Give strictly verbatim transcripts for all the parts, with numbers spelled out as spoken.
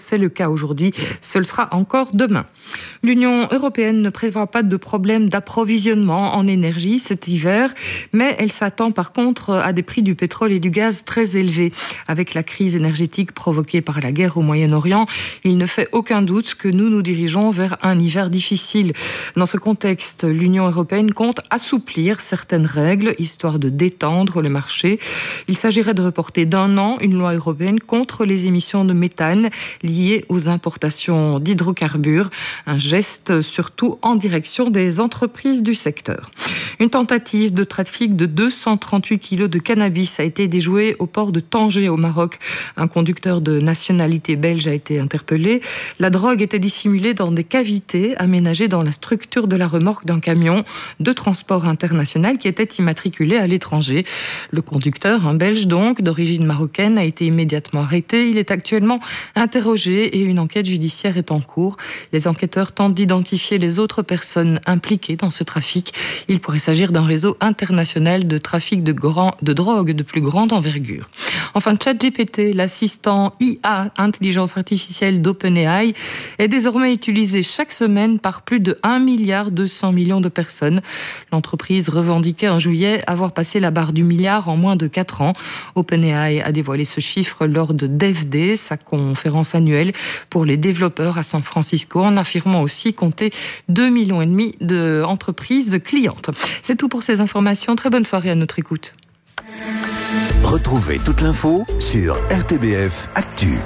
c'est le cas aujourd'hui, ce le sera encore demain. L'Union européenne ne prévoit pas de problème d'approvisionnement en énergie cet hiver, mais elle s'attend par contre à des prix du pétrole et du gaz très élevés. Avec la crise énergétique provoquée par la guerre au Moyen-Orient, il ne fait aucun doute que nous nous dirigeons vers un hiver difficile. Dans ce contexte, l'Union européenne compte assouplir certaines règles, histoire de détendre le marché. Il s'agirait de reporter d'un an une loi européenne contre les émissions de méthane liées aux importations d'hydrocarbures. Un geste surtout en direction des entreprises du secteur. Une tentative de trafic de deux cent trente-huit kilos de cannabis a été déjouée au port de Tanger au Maroc. Un conducteur de nationalité belge a été interpellé. La drogue était dissimulée dans des cavités aménagées dans la structure de la remorque d'un camion de transport international qui était immatriculé à l'étranger. Le conducteur, un Belge donc, d'origine marocaine, a été immédiatement arrêté. Il est actuellement interrogé et une enquête judiciaire est en cours. Les enquêteurs tentent d'identifier les autres personnes impliquées dans ce trafic. Il pourrait s'agir d'un réseau international de trafic de, grand, de drogue de plus grande envergure. Enfin, ChatGPT, l'assistant I A, intelligence artificielle d'OpenAI, est désormais utilisé chaque semaine par plus de un milliard deux cents millions de personnes. L'entreprise revendiquait en juillet avoir passé la barre du milliard en moins de quatre ans. OpenAI a dévoilé ce chiffre lors de DevDay, sa conférence annuelle pour les développeurs à San Francisco, en affirmant aussi compter deux millions et demi d'entreprises de clientes. C'est tout pour ces informations. Très bonne soirée à notre écoute. Retrouvez toute l'info sur R T B F Actu.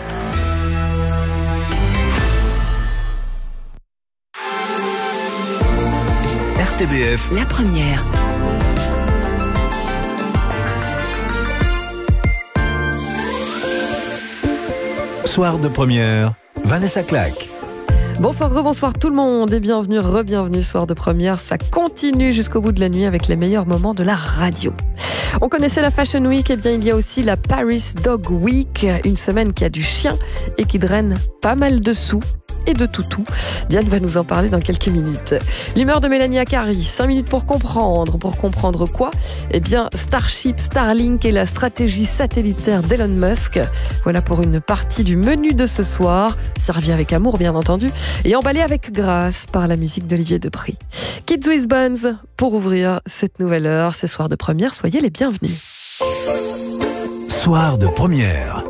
R T B F, la première. Soir de première, Vanessa Claque. Bonsoir, rebonsoir tout le monde et bienvenue, re-bienvenue, soir de première. Ça continue jusqu'au bout de la nuit avec les meilleurs moments de la radio. On connaissait la Fashion Week, et bien il y a aussi la Paris Dog Week, une semaine qui a du chien et qui draine pas mal de sous et de toutou. Diane va nous en parler dans quelques minutes. L'humeur de Mélanie Acari, cinq minutes pour comprendre. Pour comprendre quoi ? Eh bien, Starship, Starlink et la stratégie satellitaire d'Elon Musk. Voilà pour une partie du menu de ce soir, servi avec amour bien entendu, et emballé avec grâce par la musique d'Olivier Depry. Kids with Buns, pour ouvrir cette nouvelle heure, ces soirs de première, soyez les bienvenus. Soir de première.